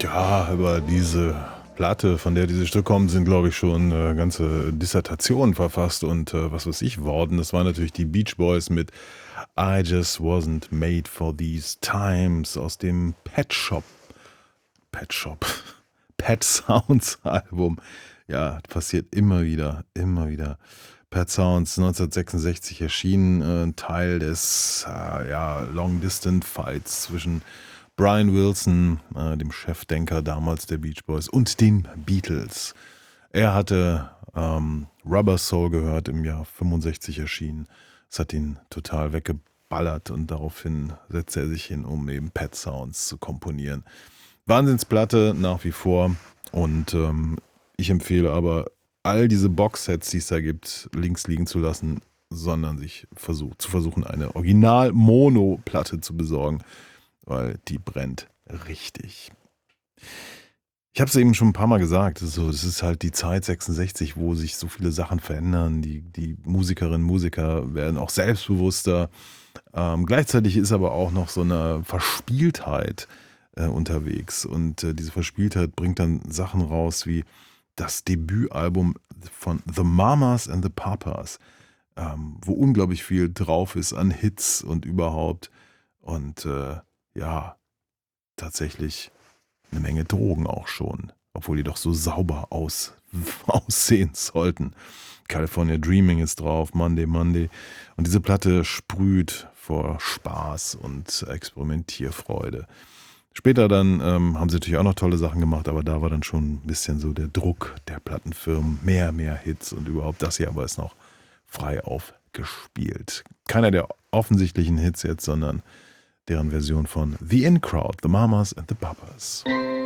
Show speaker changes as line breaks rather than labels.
Ja, über diese Platte, von der diese Stücke kommen, sind, glaube ich, schon ganze Dissertationen verfasst und was weiß ich worden. Das waren natürlich die Beach Boys mit I Just Wasn't Made for These Times aus dem Pet Shop, Pet Sounds Album. Ja, passiert immer wieder, immer wieder. Pet Sounds 1966 erschienen, ein Teil des Long Distance Fights zwischen Brian Wilson, dem Chefdenker damals der Beach Boys, und den Beatles. Er hatte Rubber Soul gehört, im Jahr 65 erschienen. Es hat ihn total weggeballert und daraufhin setzte er sich hin, um eben Pet Sounds zu komponieren. Wahnsinnsplatte nach wie vor und ich empfehle aber, all diese Boxsets, die es da gibt, links liegen zu lassen, sondern sich zu versuchen, eine Original-Mono-Platte zu besorgen, weil die brennt richtig. Ich habe es eben schon ein paar Mal gesagt, es ist halt die Zeit 66, wo sich so viele Sachen verändern. Die Musikerinnen und Musiker werden auch selbstbewusster. Gleichzeitig ist aber auch noch so eine Verspieltheit unterwegs. Und diese Verspieltheit bringt dann Sachen raus wie das Debütalbum von The Mamas and the Papas, wo unglaublich viel drauf ist an Hits und überhaupt. Und tatsächlich eine Menge Drogen auch schon, obwohl die doch so sauber aussehen sollten. California Dreaming ist drauf, Monday Monday. Und diese Platte sprüht vor Spaß und Experimentierfreude. Später dann haben sie natürlich auch noch tolle Sachen gemacht, aber da war dann schon ein bisschen so der Druck der Plattenfirmen. Mehr Hits und überhaupt. Das hier aber ist noch frei aufgespielt. Keiner der offensichtlichen Hits jetzt, sondern deren Version von The In Crowd, The Mamas and the Papas.